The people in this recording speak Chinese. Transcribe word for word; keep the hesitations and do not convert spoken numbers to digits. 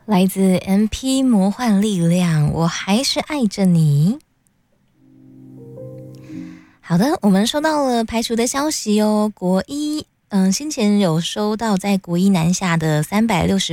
来自 M P 魔幻力量，我还是爱着你。好的，我们收到了排除的消息哦。国一，嗯，先前有收到在国一南下的三百六十